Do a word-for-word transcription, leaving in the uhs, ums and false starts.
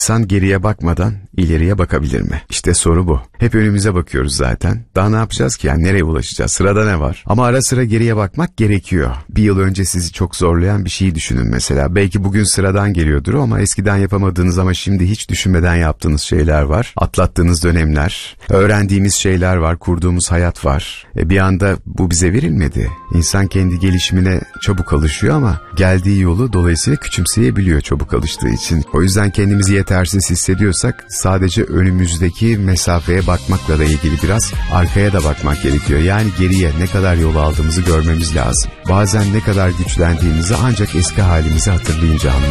İnsan geriye bakmadan ileriye bakabilir mi? İşte soru bu. Hep önümüze bakıyoruz zaten. Daha ne yapacağız ki? Yani nereye ulaşacağız? Sırada ne var? Ama ara sıra geriye bakmak gerekiyor. Bir yıl önce sizi çok zorlayan bir şeyi düşünün mesela. Belki bugün sıradan geliyordur ama eskiden yapamadığınız ama şimdi hiç düşünmeden yaptığınız şeyler var. Atlattığınız dönemler, öğrendiğimiz şeyler var, kurduğumuz hayat var. E bir anda bu bize verilmedi. İnsan kendi gelişimine çabuk alışıyor ama geldiği yolu dolayısıyla küçümseyebiliyor çabuk alıştığı için. O yüzden kendimizi yetersiz hissediyorsak sadece önümüzdeki mesafeye bakmakla da ilgili biraz arkaya da bakmak gerekiyor. Yani geriye ne kadar yol aldığımızı görmemiz lazım. Bazen ne kadar güçlendiğimizi ancak eski halimizi hatırlayınca anlıyoruz.